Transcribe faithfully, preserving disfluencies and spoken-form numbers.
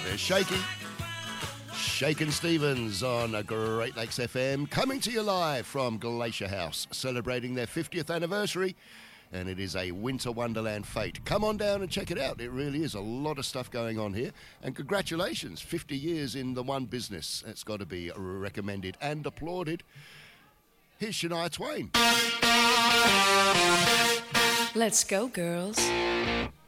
There's Shaky. Shakin' Stevens on Great Lakes F M, coming to you live from Glacier House, celebrating their fiftieth anniversary, and it is a winter wonderland fete. Come on down and check it out. It really is a lot of stuff going on here, and congratulations, fifty years in the one business. It's got to be recommended and applauded. Here's Shania Twain. Let's go, girls.